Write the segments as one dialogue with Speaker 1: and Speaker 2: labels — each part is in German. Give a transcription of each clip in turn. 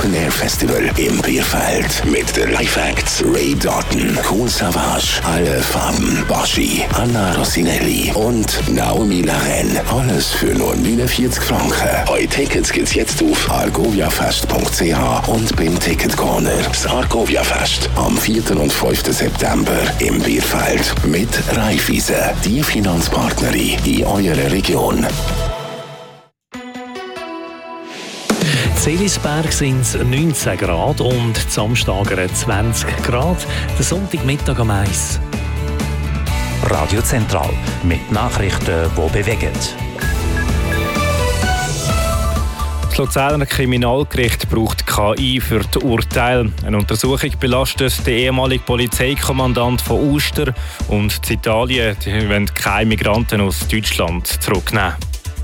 Speaker 1: Air Festival im Bierfeld mit den Live-Acts Ray Doughton, Kool Savas, Alle Farben, Baschi, Anna Rossinelli und Naomi Laren. Alles für nur 49 Franken. Eure Tickets gibt's jetzt auf argoviafest.ch und beim Ticketcorner. Das Argovia-Fest am 4. und 5. September im Bierfeld mit Raiffeisen, die Finanzpartnerin in eurer Region.
Speaker 2: In Seelisberg sind es 19 Grad und Samstag 20 Grad. Der Sonntagmittag am 1.
Speaker 3: Radio Zentral mit Nachrichten, die bewegen.
Speaker 4: Das Luzerner Kriminalgericht braucht KI für das Urteil. Eine Untersuchung belastet den ehemaligen Polizeikommandant von Uster und in Italien wollen keine Migranten aus Deutschland zurücknehmen.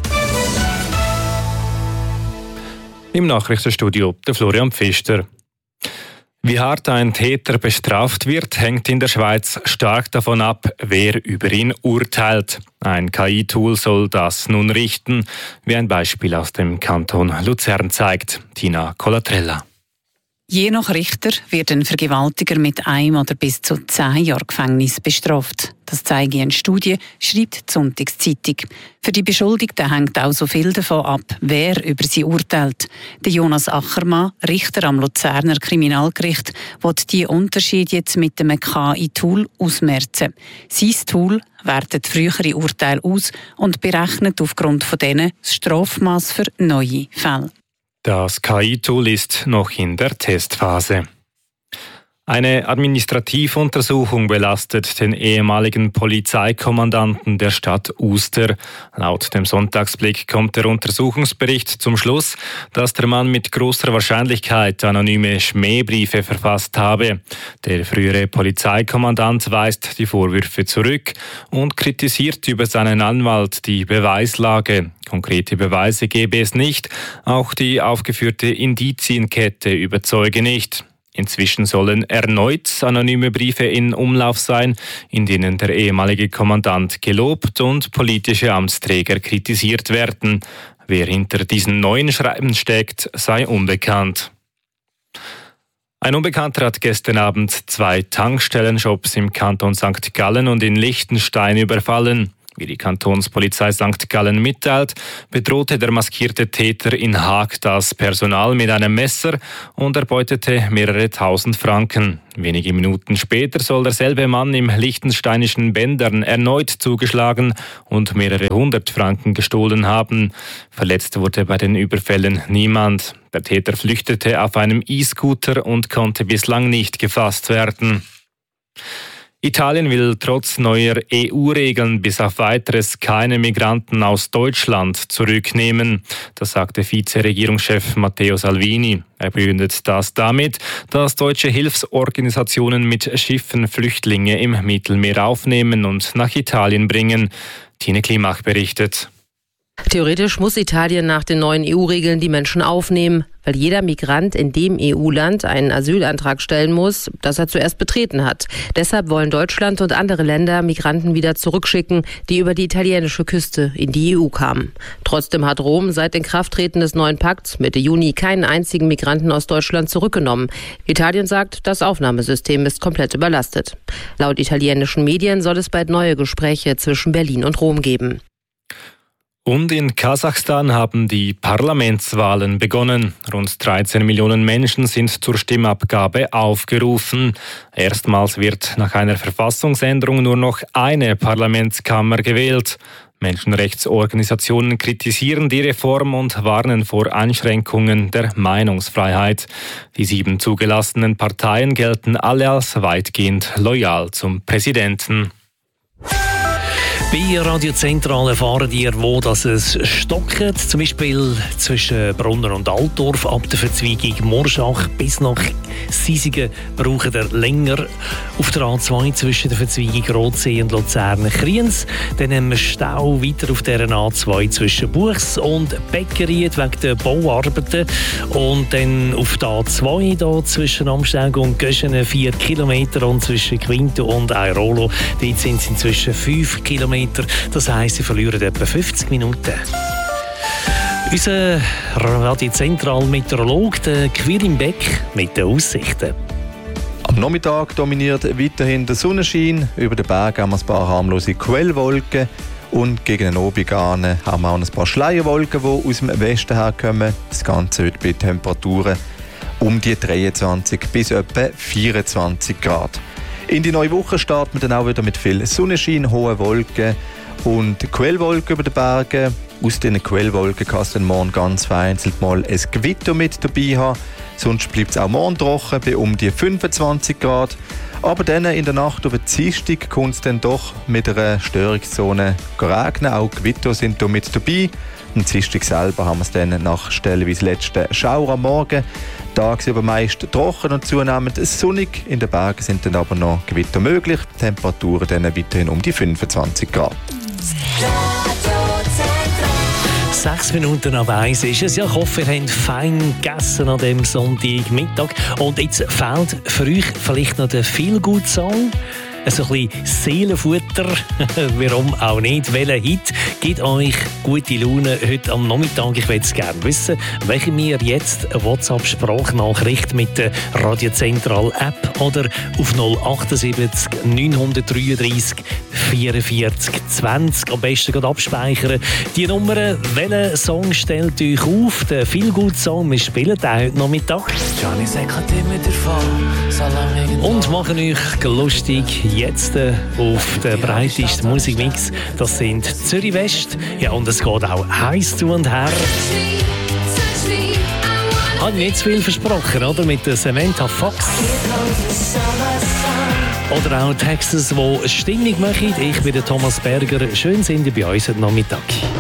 Speaker 4: Im Nachrichtenstudio der Florian Pfister. Wie hart ein Täter bestraft wird, hängt in der Schweiz stark davon ab, wer über ihn urteilt. Ein KI-Tool soll das nun richten, wie ein Beispiel aus dem Kanton Luzern zeigt. Tina Colatrella.
Speaker 5: Je nach Richter wird ein Vergewaltiger mit 1 oder bis zu 10 Jahren Gefängnis bestraft. Das zeige eine Studie, schreibt die Sonntagszeitung. Für die Beschuldigten hängt auch so viel davon ab, wer über sie urteilt. Der Jonas Achermann, Richter am Luzerner Kriminalgericht, will die Unterschiede jetzt mit dem KI-Tool ausmerzen. Sein Tool wertet frühere Urteile aus und berechnet aufgrund von denen das Strafmaß für neue Fälle.
Speaker 4: Das KI-Tool ist noch in der Testphase. Eine Administrativuntersuchung belastet den ehemaligen Polizeikommandanten der Stadt Uster. Laut dem Sonntagsblick kommt der Untersuchungsbericht zum Schluss, dass der Mann mit großer Wahrscheinlichkeit anonyme Schmähbriefe verfasst habe. Der frühere Polizeikommandant weist die Vorwürfe zurück und kritisiert über seinen Anwalt die Beweislage. Konkrete Beweise gebe es nicht, auch die aufgeführte Indizienkette überzeuge nicht. Inzwischen sollen erneut anonyme Briefe in Umlauf sein, in denen der ehemalige Kommandant gelobt und politische Amtsträger kritisiert werden. Wer hinter diesen neuen Schreiben steckt, sei unbekannt. Ein Unbekannter hat gestern Abend 2 Tankstellenshops im Kanton St. Gallen und in Liechtenstein überfallen. Wie die Kantonspolizei St. Gallen mitteilt, bedrohte der maskierte Täter in Haag das Personal mit einem Messer und erbeutete mehrere tausend Franken. Wenige Minuten später soll derselbe Mann im liechtensteinischen Bendern erneut zugeschlagen und mehrere hundert Franken gestohlen haben. Verletzt wurde bei den Überfällen niemand. Der Täter flüchtete auf einem E-Scooter und konnte bislang nicht gefasst werden. Italien will trotz neuer EU-Regeln bis auf Weiteres keine Migranten aus Deutschland zurücknehmen. Das sagte Vizeregierungschef Matteo Salvini. Er begründet das damit, dass deutsche Hilfsorganisationen mit Schiffen Flüchtlinge im Mittelmeer aufnehmen und nach Italien bringen. Tine Klimach berichtet.
Speaker 6: Theoretisch muss Italien nach den neuen EU-Regeln die Menschen aufnehmen, weil jeder Migrant in dem EU-Land einen Asylantrag stellen muss, das er zuerst betreten hat. Deshalb wollen Deutschland und andere Länder Migranten wieder zurückschicken, die über die italienische Küste in die EU kamen. Trotzdem hat Rom seit Inkrafttreten des neuen Pakts Mitte Juni keinen einzigen Migranten aus Deutschland zurückgenommen. Italien sagt, das Aufnahmesystem ist komplett überlastet. Laut italienischen Medien soll es bald neue Gespräche zwischen Berlin und Rom geben.
Speaker 4: Und in Kasachstan haben die Parlamentswahlen begonnen. Rund 13 Millionen Menschen sind zur Stimmabgabe aufgerufen. Erstmals wird nach einer Verfassungsänderung nur noch eine Parlamentskammer gewählt. Menschenrechtsorganisationen kritisieren die Reform und warnen vor Einschränkungen der Meinungsfreiheit. Die 7 zugelassenen Parteien gelten alle als weitgehend loyal zum Präsidenten.
Speaker 2: Bei Radio Zentral erfahren ihr, wo das es stockt. Zum Beispiel zwischen Brunner und Altdorf ab der Verzweigung Morschach bis nach Sisigen braucht ihr länger. Auf der A2 zwischen der Verzweigung Rotsee und Luzern-Kriens. Dann haben wir Stau weiter auf der A2 zwischen Buchs und Beckeried wegen der Bauarbeiten. Und dann auf der A2 da zwischen Amsterdam und Göschenen 4 Kilometer und zwischen Quinto und Airolo. Dort sind es inzwischen 5 Kilometer. Das heisst, sie verlieren etwa 50 Minuten. Unser Radiozentral-Meteorolog, der Quirin Beck, mit den Aussichten.
Speaker 7: Am Nachmittag dominiert weiterhin der Sonnenschein. Über den Bergen haben wir ein paar harmlose Quellwolken. Und gegen den Abend haben wir auch ein paar Schleierwolken, die aus dem Westen herkommen. Das Ganze wird bei Temperaturen um die 23 bis etwa 24 Grad. In die neue Woche starten wir dann auch wieder mit viel Sonnenschein, hohen Wolken und Quellwolken über den Bergen. Aus diesen Quellwolken kann es dann morgen ganz vereinzelt mal ein Gewitter mit dabei haben. Sonst bleibt es auch morgen trocken bei um die 25 Grad. Aber dann in der Nacht auf den Dienstag kommt es dann doch mit einer Störungszone regnen. Auch Gewitter sind hier mit dabei. Am Dienstag selber haben wir es dann nach stellenweise letzten Schauer am Morgen. Tags aber meist trocken und zunehmend sonnig. In den Bergen sind dann aber noch Gewitter möglich. Die Temperaturen dann weiterhin um die 25 Grad.
Speaker 2: 6 Minuten ab 1 ist es. Ja, ich hoffe, ihr habt fein gegessen an dem Sonntagmittag. Und jetzt fehlt für euch vielleicht noch der Feel-Good-Song. So ein bisschen Seelenfutter, warum auch nicht. Welcher Hit gibt euch gute Laune heute am Nachmittag? Ich würde es gerne wissen. Welche mir jetzt eine WhatsApp-Sprachnachricht mit der Radiozentral-App oder auf 078 933 44 20 am besten gerade abspeichern. Die Nummer, welcher Song stellt euch auf? Der Feel-Good-Song, wir spielen den heute Nachmittag. Und machen euch lustig jetzt auf den breitesten Musikmix. Das sind Zürich West. Ja, und es geht auch heiß zu und her. Hat nicht zu viel versprochen, oder? Mit der Samantha Fox. Oder auch Texas, die Stimmung machen. Ich bin der Thomas Berger. Schön sind ihr bei uns heute Nachmittag.